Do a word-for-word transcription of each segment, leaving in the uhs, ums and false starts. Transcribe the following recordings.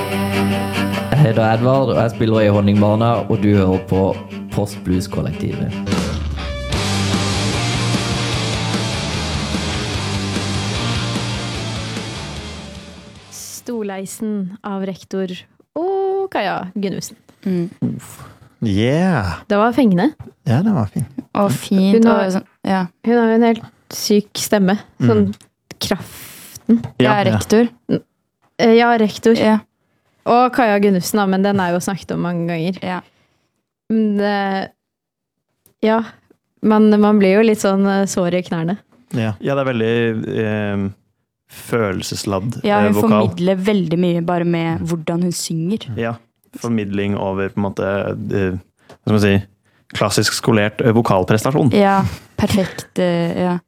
Jeg heter Edvard, og jeg spiller i Honningbarna, og du hører på Postblues-kollektivet. Storleisen av rektor og Kaja Gunnussen. Mm. Yeah! Det var fengende. Ja, det var fint. Og fint. Hun har, og sånn, ja. hun har jo en helt syk stemme. Sånn mm. kraften. Ja, rektor. Ja, rektor. Ja. Og Kaja Gunnussen, men den er jo snakket om mange ganger. Ja. Men det, ja, man, man blir jo litt sånn sår i knærne. Ja, ja det er veldig eh, følelsesladd ja, hun eh, vokal. formidler veldig mye bare med hvordan hun synger. Ja, formidling over på en måte, eh, hva skal man si, klassisk skolert eh, vokalprestasjon. Ja, perfekt, eh, ja.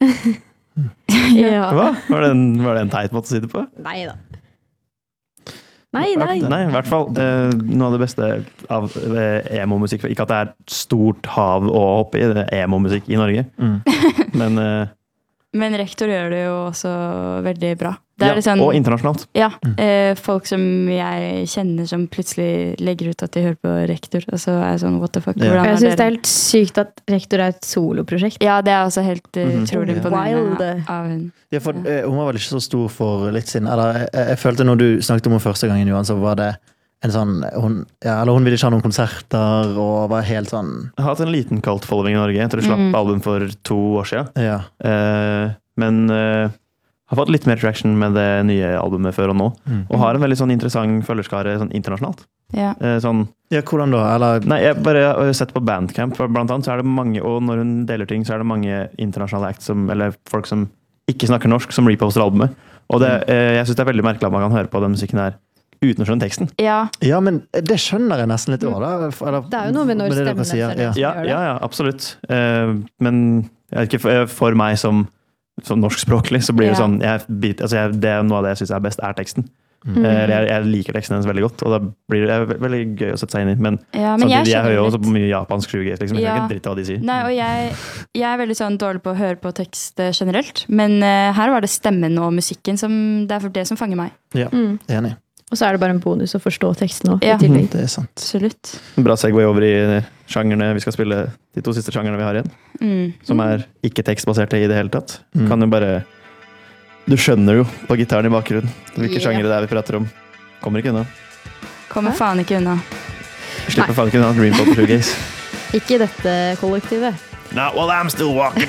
ja. Hva? Var det, en, var det en teit måte å si det på? Nei da. Nei, nei. Nei, i hvert fall eh, noe av det beste av eh, emo-musikk. Ikke at det er et stort hav å hoppe i, det er emo-musikk i Norge. Mm. Men, eh, Men rektor gjør det jo også veldig bra. Det ja, er sånn, og internasjonalt. Ja, eh, folk som jeg kjenner som plutselig legger ut at de hører på rektor, og så er jeg sånn, what the fuck? Ja. Jeg synes det er helt sykt at rektor er et soloprosjekt. Ja, det er også helt uh, mm-hmm. utrolig imponerende av hun. Ja, for uh, hun var vel ikke så stor for litt siden. Eller, jeg, jeg følte når du snakket om henne første gangen, Johan, så var det en sånn, hun, ja, eller hun ville ikke ha noen konserter, og var helt sånn... Jeg har hatt en liten cult following i Norge, etter du slapp mm. album for to år siden. Ja. Uh, men... Uh, har fått litt mer traction med det nye albumet før og nå, mm. og har en veldig sånn interessant følgerskare sånn internasjonalt. Ja. Eh, sånn, ja, hvordan da? Eller? Nei, jeg bare har sett på Bandcamp, blant annet, så er det mange, og når hun deler ting, så er det mange internasjonale acts, som, eller folk som ikke snakker norsk, som reposter albumet. Og det, eh, jeg synes det er veldig merkelig at man kan høre på den musikken her, uten å skjønne teksten. Ja. Ja, men det skjønner jeg nesten litt over, da. Eller, det er jo noe med når stemmen sier, ja. Ja, ja, ja, absolutt. Eh, men jeg vet ikke, for, for meg som som norskspråklig, så blir det ja. sånn jeg, altså jeg, det er noe av det jeg synes er best er teksten. Mm. Jeg, jeg liker teksten hennes veldig godt, og da blir det veldig, veldig gøy å sette seg inn i, men, ja, men samtidig, jeg, jeg hører jo også på mye japansk sjugaze, liksom. Jeg ja. kan ikke dritt av hva de sier. Nei, og jeg, jeg er veldig sånn dårlig på å høre på tekst generelt, men uh, her var det stemmen og musikken som, det er det som fanger meg. Ja, mm. enig. Og så er det bare en bonus å forstå teksten også. Ja, mm, det er sant. Absolutt. Bra segway over i sjangerne vi skal spille, de to siste sjangerne vi har igjen, mm. som er ikke tekstbaserte i det hele tatt. Mm. Kan jo bare Du skjønner jo på gitaren i bakgrunnen hvilke yeah. sjangere det er vi prater om. Kommer ikke unna. Kommer faen ikke unna. Slipper Nei. faen ikke unna Dream Pop og Shoegaze. Ikke dette kollektivet. Not while I'm still walking.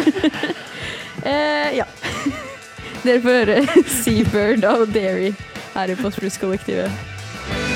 eh, ja. Dere får høre Seabird og Dairy her i Postblues-kollektivet.